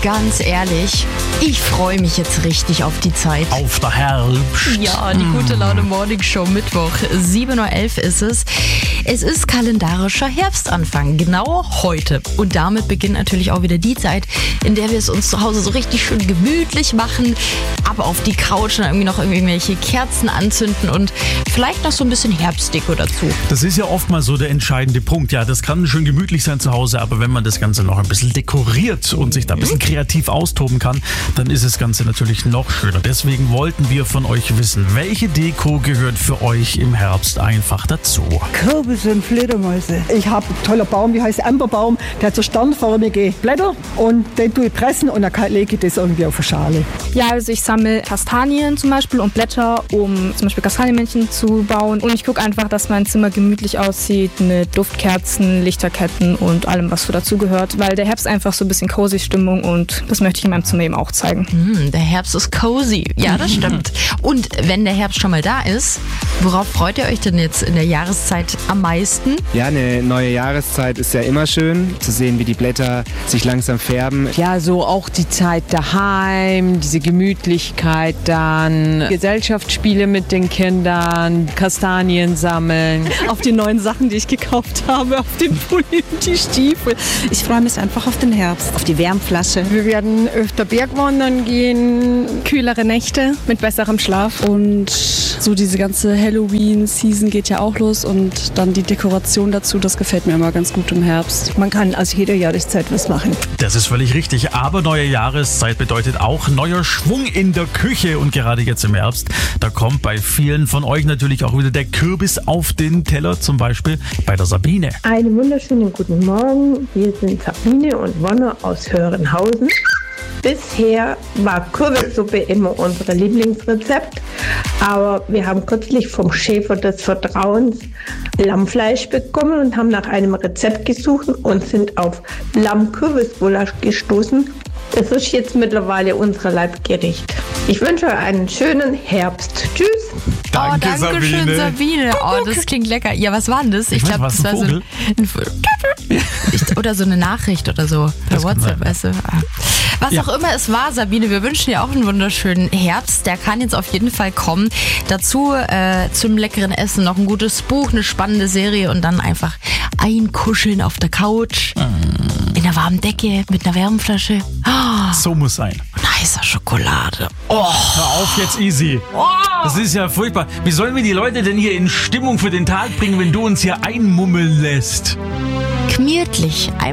ganz ehrlich, ich freue mich jetzt richtig auf die Zeit. Auf der Herbst. Ja, die gute Laune Morning Show Mittwoch, 7.11 Uhr ist es. Es ist kalendarischer Herbstanfang, genau heute. Und damit beginnt natürlich auch wieder die Zeit, in der wir es uns zu Hause so richtig schön gemütlich machen, aber auf die Couch dann irgendwie noch irgendwelche Kerzen anzünden und vielleicht noch so ein bisschen Herbstdeko dazu. Das ist ja oft mal so der entscheidende Punkt. Ja, das kann schön gemütlich sein zu Hause, aber wenn man das Ganze noch ein bisschen dekoriert und sich da ein bisschen kreativ austoben kann, dann ist das Ganze natürlich noch schöner. Deswegen wollten wir von euch wissen, welche Deko gehört für euch im Herbst einfach dazu? Kürbisse und Fledermäuse. Ich habe einen tollen Baum, wie heißt Amberbaum, der hat so sternförmige Blätter und den tue ich pressen und dann lege ich das irgendwie auf eine Schale. Ja, also ich sammle Kastanien zum Beispiel und Blätter, um zum Beispiel Kastanienmännchen zu bauen. Und ich gucke einfach, dass mein Zimmer gemütlich aussieht mit Duftkerzen, Lichterketten und allem, was so dazugehört. Weil der Herbst einfach so ein bisschen cozy Stimmung und das möchte ich in meinem Zimmer eben auch zeigen. Der Herbst ist cozy. Ja, das stimmt. Und wenn der Herbst schon mal da ist, worauf freut ihr euch denn jetzt in der Jahreszeit am meisten? Ja, eine neue Jahreszeit ist ja immer schön, zu sehen, wie die Blätter sich langsam färben. Ja, so auch die Zeit daheim, diese Gemütlichkeit dann, Gesellschaftsspiele mit den Kindern, Kastanien sammeln. Auf die neuen Sachen, die ich gekauft habe, auf den Pulli und die Stiefel. Ich freue mich einfach auf den Herbst, auf die Wärmflasche. Wir werden öfter Bergwandern gehen, Kühlere Nächte mit besserem Schlaf. Und so diese ganze Halloween-Season geht ja auch los und dann die Dekoration dazu, das gefällt mir immer ganz gut im Herbst. Man kann aus jeder Jahreszeit was machen. Das ist völlig richtig, aber neue Jahreszeit bedeutet auch neuer Schwung in der Küche und gerade jetzt im Herbst, da kommt bei vielen von euch natürlich auch wieder der Kürbis auf den Teller, zum Beispiel bei der Sabine. Einen wunderschönen guten Morgen, wir sind Sabine und Wonne aus Hörenhausen. Bisher war Kürbissuppe immer unser Lieblingsrezept, aber wir haben kürzlich vom Schäfer des Vertrauens Lammfleisch bekommen und haben nach einem Rezept gesucht und sind auf Lamm-Kürbis-Gulasch gestoßen. Das ist jetzt mittlerweile unser Leibgericht. Ich wünsche euch einen schönen Herbst. Tschüss. Danke, danke schön, Sabine. Oh, das klingt lecker. Ja, was war denn das? Ich glaube, das war so ein Vogel. Oder so eine Nachricht oder so per WhatsApp, weißt du. Was auch immer es war, Sabine, wir wünschen dir auch einen wunderschönen Herbst. Der kann jetzt auf jeden Fall kommen. Dazu zum leckeren Essen noch ein gutes Buch, eine spannende Serie und dann einfach einkuscheln auf der Couch. In der warmen Decke mit einer Wärmflasche. So muss sein. Und heißer Schokolade. Hör auf jetzt, Easy. Das ist ja furchtbar. Wie sollen wir die Leute denn hier in Stimmung für den Tag bringen, wenn du uns hier einmummeln lässt? Gemütlich.